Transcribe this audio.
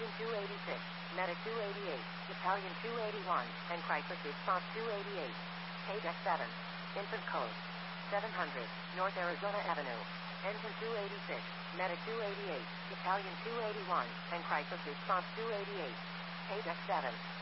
286, Medic 288, Battalion 281, and Crisis Response 288. Page X7. Infant Code 700, North Arizona Avenue. Engine 286, Medic 288, Battalion 281, and Crisis Response 288. Page X7.